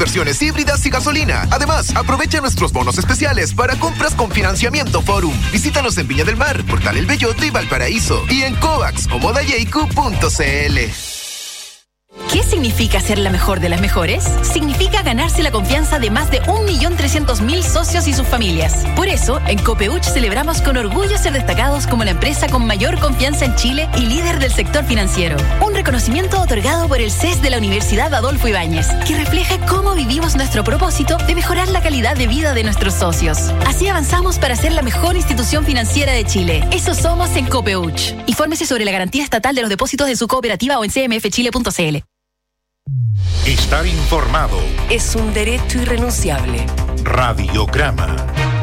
versiones híbridas y gasolina. Además, aprovecha nuestros bonos especiales para compras con financiamiento Forum. Visítanos en Viña del Mar, Portal El Belloto y Valparaíso. Y en Coax o modayeicu.cl. ¿Qué significa ser la mejor de las mejores? Significa ganarse la confianza de más de 1.300.000 socios y sus familias. Por eso, en Copeuch celebramos con orgullo ser destacados como la empresa con mayor confianza en Chile y líder del sector financiero. Un reconocimiento otorgado por el CES de la Universidad Adolfo Ibáñez, que refleja cómo vivimos nuestro propósito de mejorar la calidad de vida de nuestros socios. Así avanzamos para ser la mejor institución financiera de Chile. Eso somos en Copeuch. Infórmese sobre la garantía estatal de los depósitos de su cooperativa o en cmfchile.cl. Estar informado es un derecho irrenunciable. Radiograma.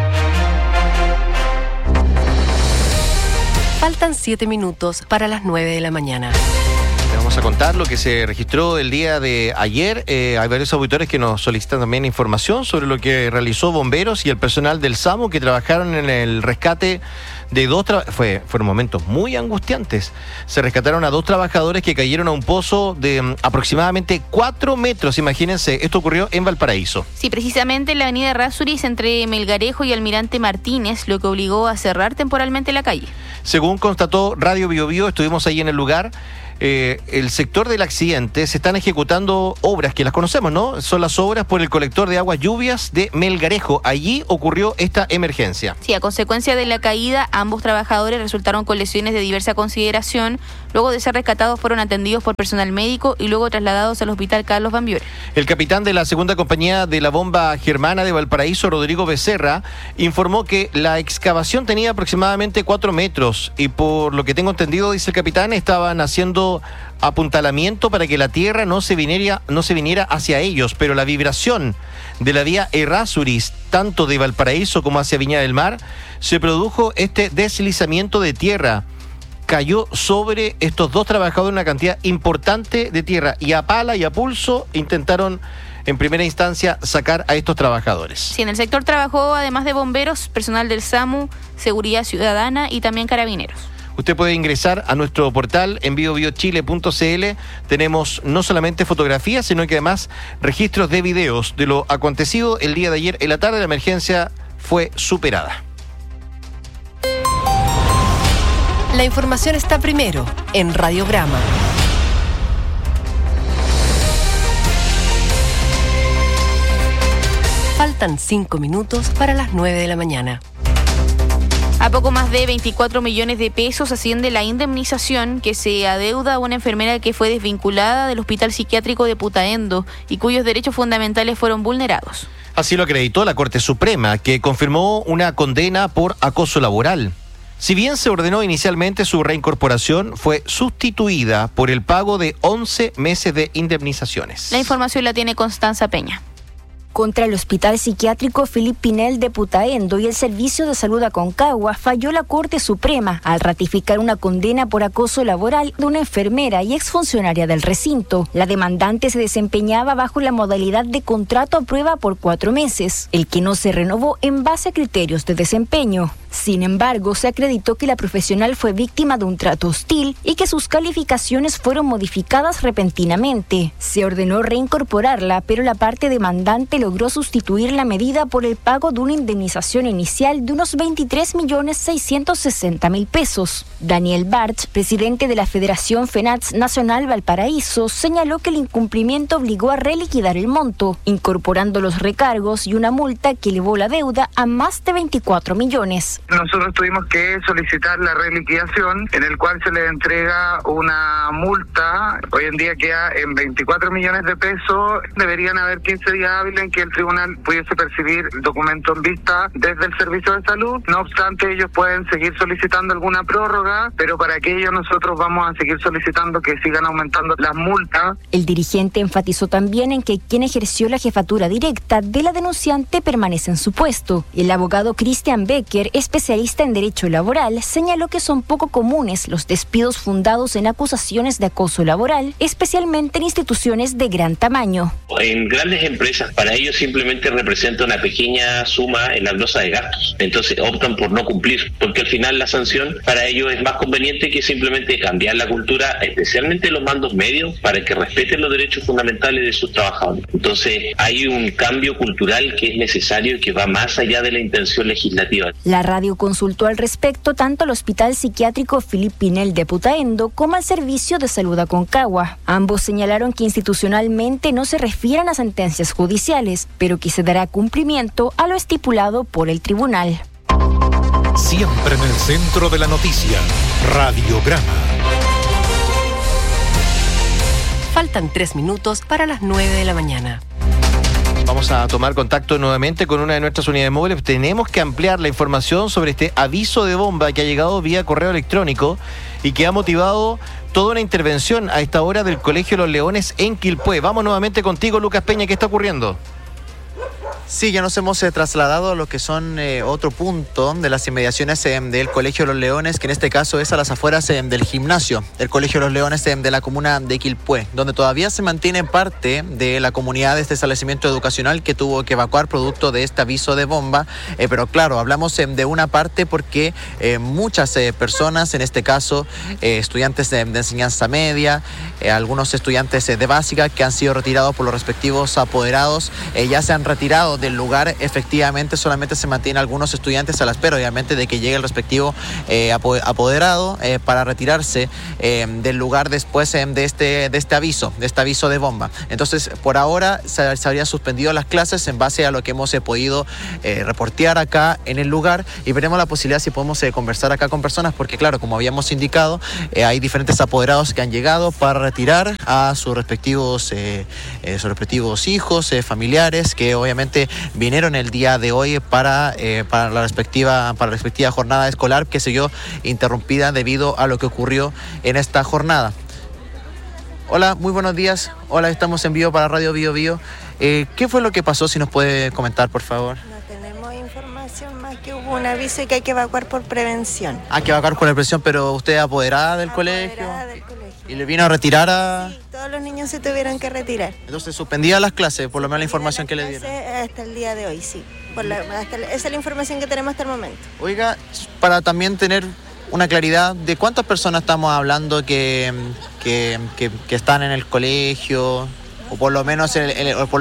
Faltan 7 minutos para las 9 de la mañana. Le vamos a contar lo que se registró el día de ayer. Hay varios auditores que nos solicitan también información sobre lo que realizó bomberos y el personal del SAMU que trabajaron en el rescate de fueron momentos muy angustiantes. Se rescataron a 2 trabajadores que cayeron a un pozo de aproximadamente 4 metros. Imagínense, esto ocurrió en Valparaíso. Sí, precisamente en la avenida Errázuriz entre Melgarejo y Almirante Martínez, lo que obligó a cerrar temporalmente la calle. Según constató Radio Biobío, estuvimos ahí en el lugar. El sector del accidente se están ejecutando obras que las conocemos, ¿no? Son las obras por el colector de aguas lluvias de Melgarejo. Allí ocurrió esta emergencia. Sí, a consecuencia de la caída, ambos trabajadores resultaron con lesiones de diversa consideración. Luego de ser rescatados, fueron atendidos por personal médico y luego trasladados al hospital Carlos Van Buren. El capitán de la segunda compañía de la bomba germana de Valparaíso, Rodrigo Becerra, informó que la excavación tenía aproximadamente 4 metros y por lo que tengo entendido, dice el capitán, estaban haciendo apuntalamiento para que la tierra no se viniera hacia ellos, pero la vibración de la vía Errázuriz, tanto de Valparaíso como hacia Viña del Mar, se produjo este deslizamiento de tierra. Cayó sobre estos 2 trabajadores una cantidad importante de tierra y a pala y a pulso intentaron en primera instancia sacar a estos trabajadores. Sí, en el sector trabajó además de bomberos, personal del SAMU, Seguridad Ciudadana y también carabineros. Usted puede ingresar a nuestro portal en biobiochile.cl. Tenemos no solamente fotografías, sino que además registros de videos de lo acontecido el día de ayer. En la tarde la emergencia fue superada. La información está primero en Radiograma. Faltan 5 minutos para las 9 de la mañana. A poco más de 24 millones de pesos asciende la indemnización que se adeuda a una enfermera que fue desvinculada del Hospital Psiquiátrico de Putaendo y cuyos derechos fundamentales fueron vulnerados. Así lo acreditó la Corte Suprema, que confirmó una condena por acoso laboral. Si bien se ordenó inicialmente su reincorporación, fue sustituida por el pago de 11 meses de indemnizaciones. La información la tiene Constanza Peña. Contra el Hospital Psiquiátrico Felipe Pinel de Putaendo y el Servicio de Salud Aconcagua falló la Corte Suprema al ratificar una condena por acoso laboral de una enfermera y exfuncionaria del recinto. La demandante se desempeñaba bajo la modalidad de contrato a prueba por 4 meses, el que no se renovó en base a criterios de desempeño. Sin embargo, se acreditó que la profesional fue víctima de un trato hostil y que sus calificaciones fueron modificadas repentinamente. Se ordenó reincorporarla, pero la parte demandante logró sustituir la medida por el pago de una indemnización inicial de unos 23.660.000 pesos. Daniel Barch, presidente de la Federación FENATS Nacional Valparaíso, señaló que el incumplimiento obligó a reliquidar el monto, incorporando los recargos y una multa que elevó la deuda a más de 24 millones. Nosotros tuvimos que solicitar la reliquidación, en el cual se le entrega una multa. Hoy en día queda en 24 millones de pesos. Deberían haber 15 días hábiles en que el tribunal pudiese percibir el documento en vista desde el servicio de salud. No obstante, ellos pueden seguir solicitando alguna prórroga, pero para aquello nosotros vamos a seguir solicitando que sigan aumentando las multas. El dirigente enfatizó también en que quien ejerció la jefatura directa de la denunciante permanece en su puesto. El abogado Christian Becker, especialista especialista en derecho laboral, señaló que son poco comunes los despidos fundados en acusaciones de acoso laboral, especialmente en instituciones de gran tamaño. En grandes empresas, para ellos simplemente representa una pequeña suma en la glosa de gastos. Entonces optan por no cumplir, porque al final la sanción para ellos es más conveniente que simplemente cambiar la cultura, especialmente los mandos medios, para que respeten los derechos fundamentales de sus trabajadores. Entonces hay un cambio cultural que es necesario y que va más allá de la intención legislativa. La radio consultó al respecto tanto al Hospital Psiquiátrico Philippe Pinel de Putaendo como al Servicio de Salud Aconcagua. Ambos señalaron que institucionalmente no se refieren a sentencias judiciales, pero que se dará cumplimiento a lo estipulado por el tribunal. Siempre en el centro de la noticia, Radiograma. Faltan 3 minutos para las 9 de la mañana. Vamos a tomar contacto nuevamente con una de nuestras unidades móviles. Tenemos que ampliar la información sobre este aviso de bomba que ha llegado vía correo electrónico y que ha motivado toda una intervención a esta hora del Colegio Los Leones en Quilpué. Vamos nuevamente contigo, Lucas Peña. ¿Qué está ocurriendo? Sí, ya nos hemos trasladado a lo que son otro punto de las inmediaciones del Colegio Los Leones, que en este caso es a las afueras del gimnasio del Colegio Los Leones de la comuna de Quilpué, donde todavía se mantiene parte de la comunidad de este establecimiento educacional que tuvo que evacuar producto de este aviso de bomba. Pero claro, hablamos de una parte porque muchas personas, en este caso estudiantes de enseñanza media, algunos estudiantes de básica que han sido retirados por los respectivos apoderados, ya se han retirado del lugar. Efectivamente solamente se mantienen algunos estudiantes a la espera, obviamente, de que llegue el respectivo apoderado para retirarse del lugar después de este aviso de bomba. Entonces, por ahora se habrían suspendido las clases en base a lo que hemos podido reportear acá en el lugar, y veremos la posibilidad si podemos conversar acá con personas, porque claro, como habíamos indicado, hay diferentes apoderados que han llegado para retirar a sus respectivos hijos, familiares, que obviamente vinieron el día de hoy para la respectiva jornada escolar, que se vio interrumpida debido a lo que ocurrió en esta jornada. Hola, muy buenos días. Hola, estamos en vivo para Radio Bio Bio. ¿Qué fue lo que pasó? Si nos puede comentar, por favor. No tenemos información más que hubo un aviso y que hay que evacuar por prevención. Hay que evacuar por prevención, pero usted es apoderada del colegio. ¿Y le vino a retirar a...? Sí, todos los niños se tuvieron que retirar. Entonces, ¿suspendía las clases, por lo menos la información que le dieron? Hasta el día de hoy, sí. Esa es la información que tenemos hasta el momento. Oiga, para también tener una claridad de cuántas personas estamos hablando que están en el colegio, o por lo menos en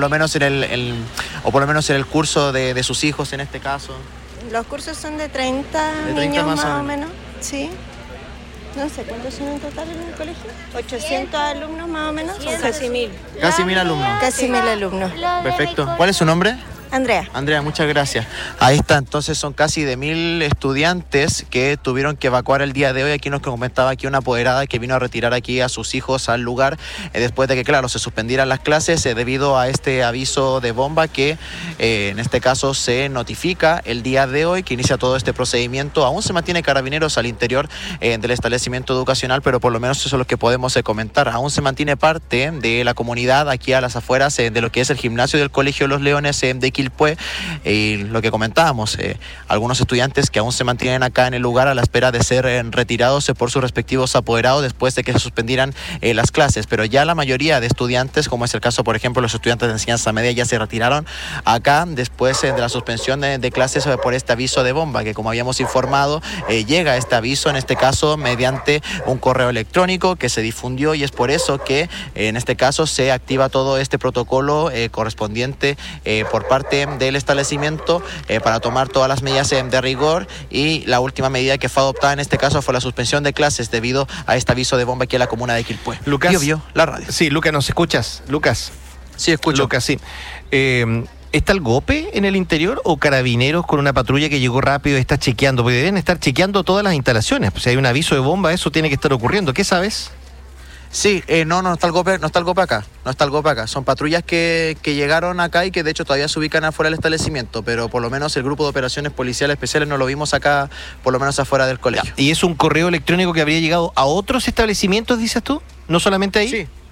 el curso de sus hijos en este caso. Los cursos son de 30 niños más o menos, sí. No sé, ¿cuántos son en total en el colegio? 800 alumnos más o menos. Son casi 1000. Casi 1000 alumnos. Casi 1000 alumnos. Perfecto. ¿Cuál es su nombre? Andrea, muchas gracias. Ahí está, entonces son casi de 1000 estudiantes que tuvieron que evacuar el día de hoy. Aquí nos comentaba aquí una apoderada que vino a retirar aquí a sus hijos al lugar después de que, claro, se suspendieran las clases debido a este aviso de bomba que en este caso se notifica el día de hoy, que inicia todo este procedimiento. Aún se mantiene carabineros al interior del establecimiento educacional, pero por lo menos eso es lo que podemos comentar. Aún se mantiene parte de la comunidad aquí a las afueras de lo que es el gimnasio del Colegio Los Leones de Quilpué, y lo que comentábamos, algunos estudiantes que aún se mantienen acá en el lugar a la espera de ser retirados por sus respectivos apoderados después de que se suspendieran las clases, pero ya la mayoría de estudiantes, como es el caso por ejemplo los estudiantes de enseñanza media, ya se retiraron acá después de la suspensión de clases por este aviso de bomba, que como habíamos informado, llega este aviso en este caso mediante un correo electrónico que se difundió, y es por eso que en este caso se activa todo este protocolo correspondiente por parte del establecimiento para tomar todas las medidas de rigor, y la última medida que fue adoptada en este caso fue la suspensión de clases debido a este aviso de bomba aquí en la comuna de Quilpué. Lucas, Bio, la radio. Sí, Lucas, ¿nos escuchas? Lucas. Sí, escucho. Lucas, sí. ¿Está el GOPE en el interior o Carabineros con una patrulla que llegó rápido y está chequeando? Porque deben estar chequeando todas las instalaciones. Si hay un aviso de bomba, eso tiene que estar ocurriendo. ¿Qué sabes? Sí, no está el GOPE acá. Son patrullas que llegaron acá y que de hecho todavía se ubican afuera del establecimiento, pero por lo menos el grupo de operaciones policiales especiales no lo vimos acá, por lo menos afuera del colegio. ¿Y es un correo electrónico que habría llegado a otros establecimientos, dices tú? ¿No solamente ahí? Sí.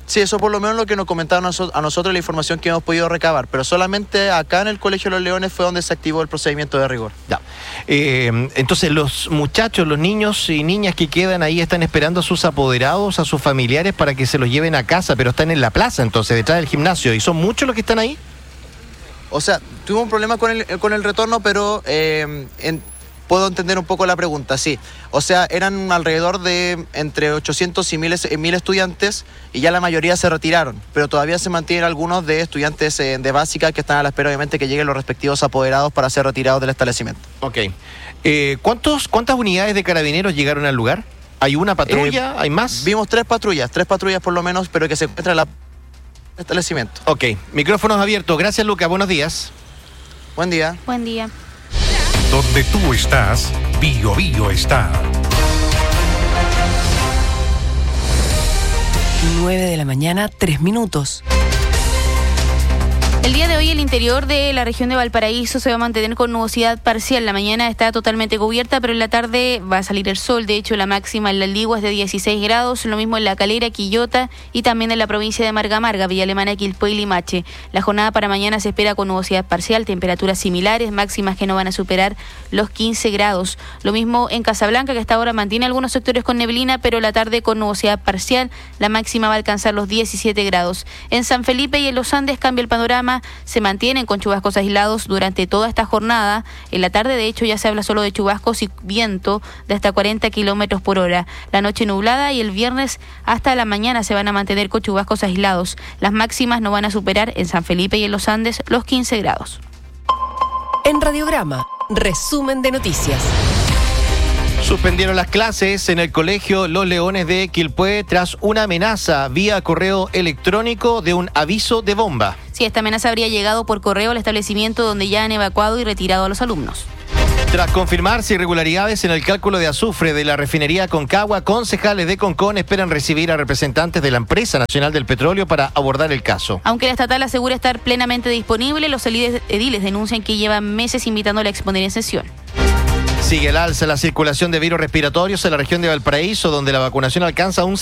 Sí, eso por lo menos lo que nos comentaron a nosotros, la información que hemos podido recabar, pero solamente acá en el Colegio de los Leones fue donde se activó el procedimiento de rigor. Ya. Entonces los muchachos, los niños y niñas que quedan ahí están esperando a sus apoderados, a sus familiares para que se los lleven a casa, pero están en la plaza entonces, detrás del gimnasio. ¿Y son muchos los que están ahí? O sea, tuvimos un problema con el retorno, pero puedo entender un poco la pregunta, sí. O sea, eran alrededor de entre 800 y 1000 estudiantes y ya la mayoría se retiraron, pero todavía se mantienen algunos de estudiantes de básica que están a la espera, obviamente, que lleguen los respectivos apoderados para ser retirados del establecimiento. Ok. ¿Cuántas unidades de carabineros llegaron al lugar? ¿Hay una patrulla? ¿Hay más? Vimos tres patrullas por lo menos, pero que se encuentran en el establecimiento. Ok. Micrófonos abiertos. Gracias, Luca. Buenos días. Buen día. Buen día. Donde tú estás, Bio Bio está. 9 de la mañana, 3 minutos. El día de hoy el interior de la región de Valparaíso se va a mantener con nubosidad parcial. La mañana está totalmente cubierta, pero en la tarde va a salir el sol. De hecho, la máxima en La Ligua es de 16 grados, lo mismo en La Calera, Quillota y también en la provincia de Marga Marga, Villa Alemana, Quilpué y Limache. La jornada para mañana se espera con nubosidad parcial, temperaturas similares, máximas que no van a superar los 15 grados. Lo mismo en Casablanca, que hasta ahora mantiene algunos sectores con neblina, pero la tarde con nubosidad parcial, la máxima va a alcanzar los 17 grados. En San Felipe y en los Andes cambia el panorama. Se mantienen con chubascos aislados durante toda esta jornada. En la tarde, de hecho, ya se habla solo de chubascos y viento de hasta 40 kilómetros por hora. La noche nublada y el viernes hasta la mañana se van a mantener con chubascos aislados. Las máximas no van a superar en San Felipe y en los Andes los 15 grados. En Radiograma, resumen de noticias. Suspendieron las clases en el colegio Los Leones de Quilpué tras una amenaza vía correo electrónico de un aviso de bomba. Sí, esta amenaza habría llegado por correo al establecimiento donde ya han evacuado y retirado a los alumnos. Tras confirmarse irregularidades en el cálculo de azufre de la refinería Concagua, concejales de Concón esperan recibir a representantes de la Empresa Nacional del Petróleo para abordar el caso. Aunque la estatal asegura estar plenamente disponible, los ediles denuncian que llevan meses invitándola a exponer en sesión. Sigue el alza la circulación de virus respiratorios en la región de Valparaíso, donde la vacunación alcanza un